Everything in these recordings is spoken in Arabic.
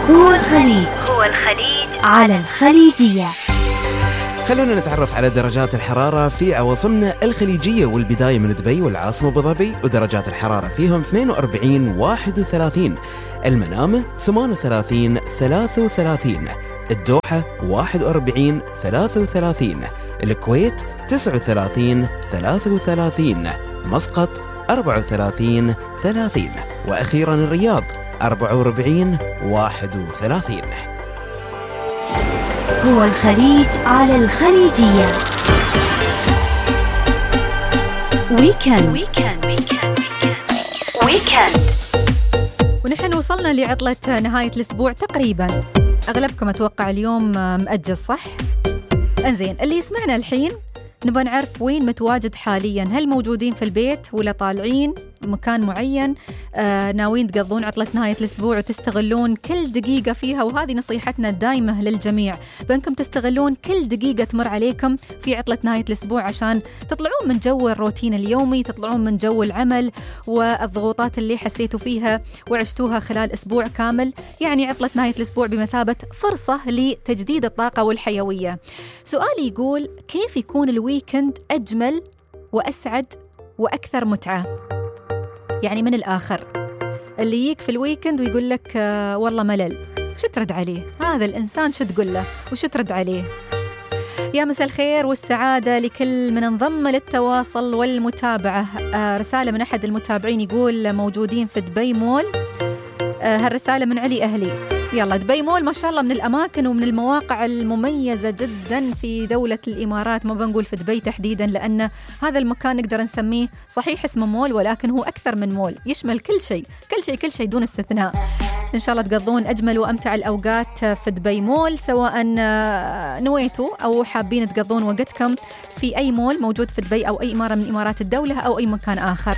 هو الخليج على الخليجية. خلونا نتعرف على درجات الحرارة في عواصمنا الخليجية، والبداية من دبي والعاصمة أبو ظبي، ودرجات الحرارة فيهم 42 31، المنامة 38 33، الدوحة 41 33، الكويت 39 33، مسقط 34 30، وأخيرا الرياض 44 31. هو الخليج على الخليجية. ويكند. ونحن وصلنا لعطلة نهاية الأسبوع تقريبا. أغلبكم أتوقع اليوم مأجل، صح؟ انزين، اللي يسمعنا الحين نبغى نعرف وين متواجد حاليا. هل موجودين في البيت ولا طالعين مكان معين؟ ناويين تقضون عطلة نهاية الأسبوع وتستغلون كل دقيقة فيها، وهذه نصيحتنا الدائمة للجميع، بأنكم تستغلون كل دقيقة تمر عليكم في عطلة نهاية الأسبوع عشان تطلعون من جو الروتين اليومي، تطلعون من جو العمل والضغوطات اللي حسيتوا فيها وعشتوها خلال أسبوع كامل. يعني عطلة نهاية الأسبوع بمثابة فرصة لتجديد الطاقة والحيوية. سؤالي يقول: كيف يكون الويكند أجمل وأسعد وأكثر متعة؟ يعني من الآخر، اللي يجيك في الويكند ويقول لك والله ملل، شو ترد عليه؟ هذا الإنسان شو تقول له وشو ترد عليه؟ يا مساء الخير والسعادة لكل من انضم للتواصل والمتابعة. رسالة من أحد المتابعين يقول موجودين في دبي مول. هالرسالة من علي أهلي. يلا، دبي مول ما شاء الله من الأماكن ومن المواقع المميزة جدا في دولة الإمارات، ما بنقول في دبي تحديدا، لأن هذا المكان نقدر نسميه صحيح اسمه مول، ولكن هو أكثر من مول، يشمل كل شيء دون استثناء. إن شاء الله تقضون أجمل وأمتع الأوقات في دبي مول، سواء نويتوا أو حابين تقضون وقتكم في أي مول موجود في دبي أو أي إمارة من إمارات الدولة أو أي مكان آخر.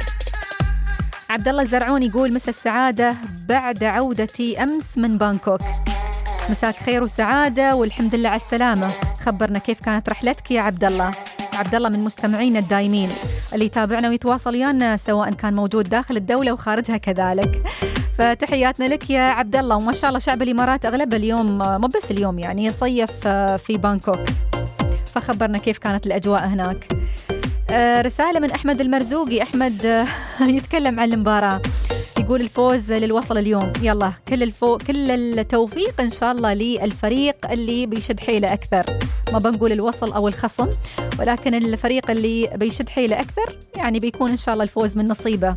عبد الله الزرعون يقول: مساء السعادة بعد عودتي أمس من بانكوك. مساك خير وسعادة والحمد لله على السلامة. خبرنا كيف كانت رحلتك يا عبد الله. عبد الله من مستمعينا الدايمين اللي يتابعنا ويتواصل ويانا سواء كان موجود داخل الدولة وخارجها كذلك. فتحياتنا لك يا عبد الله. وما شاء الله شعب الإمارات أغلب اليوم، مو بس اليوم يعني، يصيف في بانكوك، فخبرنا كيف كانت الأجواء هناك. رسالة من أحمد المرزوقي. أحمد يتكلم عن المباراة، يقول: الفوز للوصل اليوم. يلا كل التوفيق إن شاء الله للفريق اللي بيشد حيله أكثر، ما بنقول الوصل أو الخصم، ولكن الفريق اللي بيشد حيله أكثر يعني بيكون إن شاء الله الفوز من نصيبه.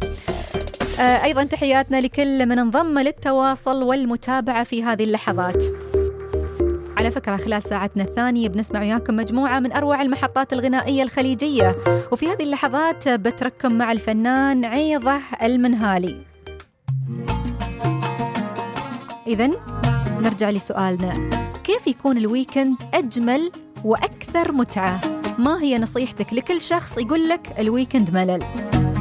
أيضا تحياتنا لكل من انضم للتواصل والمتابعة في هذه اللحظات. على فكرة خلال ساعتنا الثانية بنسمع وياكم مجموعة من أروع المحطات الغنائية الخليجية، وفي هذه اللحظات بترككم مع الفنان عيضة المنهالي. إذن نرجع لسؤالنا: كيف يكون الويكند أجمل وأكثر متعة؟ ما هي نصيحتك لكل شخص يقول لك الويكند ملل؟